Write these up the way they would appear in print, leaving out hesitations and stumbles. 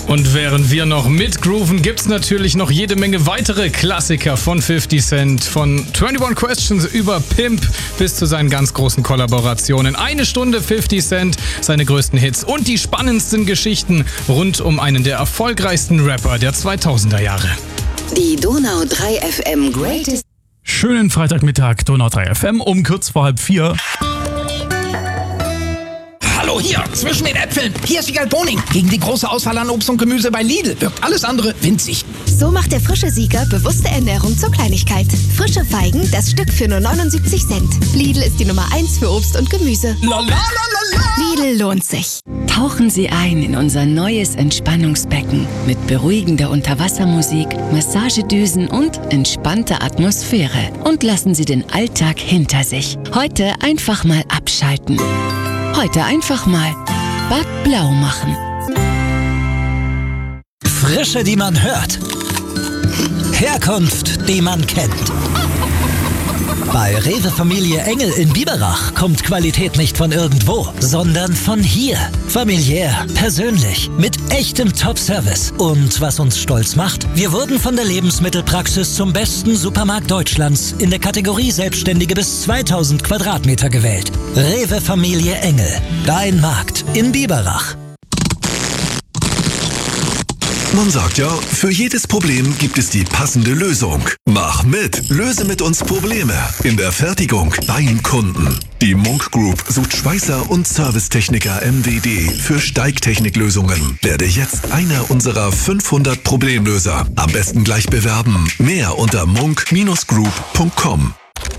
Und während wir noch mitgrooven, gibt's natürlich noch jede Menge weitere Klassiker von 50 Cent, von 21 Questions über Pimp bis zu seinen ganz großen Kollaborationen. Eine Stunde 50 Cent, seine größten Hits und die spannendsten Geschichten rund um einen der erfolgreichsten Rapper der 2000er Jahre. Die Donau 3 FM Greatest. Schönen Freitagmittag, Donau 3 FM um kurz vor 3:30. Hallo, hier, zwischen den Äpfeln. Hier ist Wiegald Boning. Gegen die große Auswahl an Obst und Gemüse bei Lidl wirkt alles andere winzig. So macht der frische Sieger bewusste Ernährung zur Kleinigkeit. Frische Feigen, das Stück für nur 79 Cent. Lidl ist die Nummer 1 für Obst und Gemüse. Lidl lohnt sich. Tauchen Sie ein in unser neues Entspannungsbecken mit beruhigender Unterwassermusik, Massagedüsen und entspannter Atmosphäre. Und lassen Sie den Alltag hinter sich. Heute einfach mal abschalten. Heute einfach mal Bad Blau machen. Frische, die man hört. Herkunft, die man kennt. Bei Rewe Familie Engel in Biberach kommt Qualität nicht von irgendwo, sondern von hier. Familiär, persönlich, mit echtem Top-Service. Und was uns stolz macht, wir wurden von der Lebensmittelpraxis zum besten Supermarkt Deutschlands in der Kategorie Selbstständige bis 2000 Quadratmeter gewählt. Rewe Familie Engel, dein Markt in Biberach. Man sagt ja, für jedes Problem gibt es die passende Lösung. Mach mit, löse mit uns Probleme in der Fertigung beim Kunden. Die Munk Group sucht Schweißer und Servicetechniker MWD für Steigtechniklösungen. Werde jetzt einer unserer 500 Problemlöser. Am besten gleich bewerben. Mehr unter munk-group.com.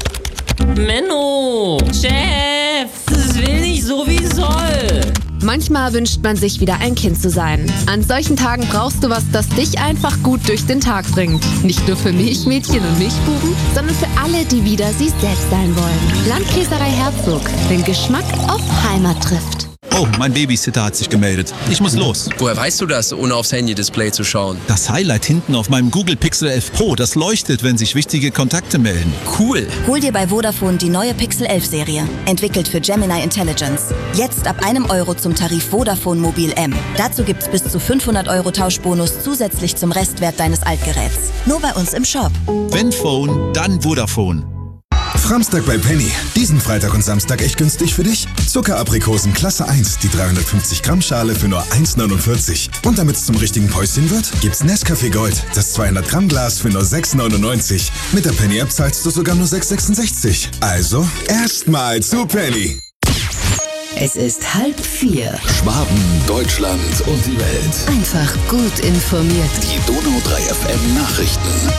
Menno, Chef, das will nicht so wie soll. Manchmal wünscht man sich wieder ein Kind zu sein. An solchen Tagen brauchst du was, das dich einfach gut durch den Tag bringt. Nicht nur für Milchmädchen und Milchbuben, sondern für alle, die wieder sie selbst sein wollen. Landkäserei Herzog, den Geschmack auf Heimat trifft. Oh, mein Babysitter hat sich gemeldet. Ich muss los. Woher weißt du das, ohne aufs Handy-Display zu schauen? Das Highlight hinten auf meinem Google Pixel 11 Pro, das leuchtet, wenn sich wichtige Kontakte melden. Cool. Hol dir bei Vodafone die neue Pixel 11 Serie. Entwickelt für Gemini Intelligence. Jetzt ab €1 zum Tarif Vodafone Mobil M. Dazu gibt's bis zu 500 € Tauschbonus zusätzlich zum Restwert deines Altgeräts. Nur bei uns im Shop. Wenn Phone, dann Vodafone. Framstag bei Penny. Diesen Freitag und Samstag echt günstig für dich. Zuckeraprikosen Klasse 1, die 350 Gramm Schale für nur 1,49. Und damit es zum richtigen Päuschen wird, gibt's Nescafé Gold, das 200 Gramm Glas für nur 6,99. Mit der Penny App zahlst du sogar nur 6,66. Also erstmal zu Penny. Es ist 3:30. Schwaben, Deutschland und die Welt. Einfach gut informiert. Die Donau 3 FM Nachrichten.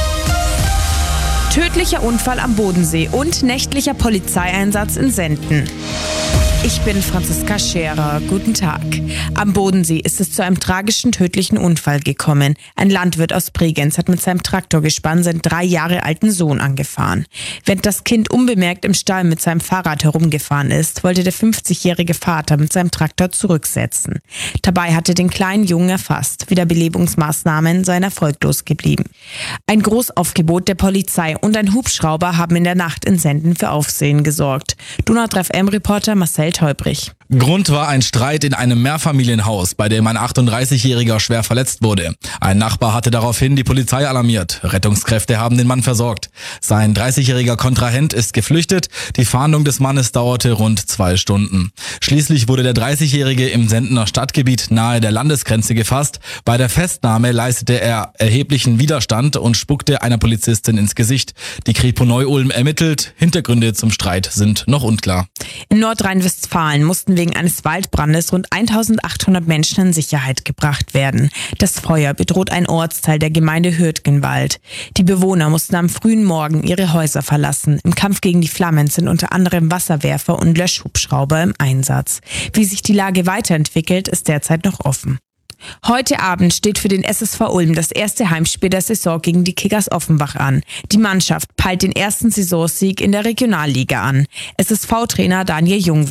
Tödlicher Unfall am Bodensee und nächtlicher Polizeieinsatz in Senden. Ich bin Franziska Scherer. Guten Tag. Am Bodensee ist es zu einem tragischen, tödlichen Unfall gekommen. Ein Landwirt aus Bregenz hat mit seinem Traktorgespann seinen 3 Jahre alten Sohn angefahren. Während das Kind unbemerkt im Stall mit seinem Fahrrad herumgefahren ist, wollte der 50-jährige Vater mit seinem Traktor zurücksetzen. Dabei hatte den kleinen Jungen erfasst. Wiederbelebungsmaßnahmen seien erfolglos geblieben. Ein Großaufgebot der Polizei und ein Hubschrauber haben in der Nacht in Senden für Aufsehen gesorgt. Donau 3 FM-Reporter Marcel Teubrich. Grund war ein Streit in einem Mehrfamilienhaus, bei dem ein 38-Jähriger schwer verletzt wurde. Ein Nachbar hatte daraufhin die Polizei alarmiert. Rettungskräfte haben den Mann versorgt. Sein 30-jähriger Kontrahent ist geflüchtet. Die Fahndung des Mannes dauerte rund 2 Stunden. Schließlich wurde der 30-Jährige im Sendener Stadtgebiet nahe der Landesgrenze gefasst. Bei der Festnahme leistete er erheblichen Widerstand und spuckte einer Polizistin ins Gesicht. Die Kripo Neu-Ulm ermittelt. Hintergründe zum Streit sind noch unklar. In Nordrhein-Westfalen mussten wegen eines Waldbrandes rund 1800 Menschen in Sicherheit gebracht werden. Das Feuer bedroht einen Ortsteil der Gemeinde Hürtgenwald. Die Bewohner mussten am frühen Morgen ihre Häuser verlassen. Im Kampf gegen die Flammen sind unter anderem Wasserwerfer und Löschhubschrauber im Einsatz. Wie sich die Lage weiterentwickelt, ist derzeit noch offen. Heute Abend steht für den SSV Ulm das erste Heimspiel der Saison gegen die Kickers Offenbach an. Die Mannschaft peilt den ersten Saisonsieg in der Regionalliga an. SSV-Trainer Daniel Jung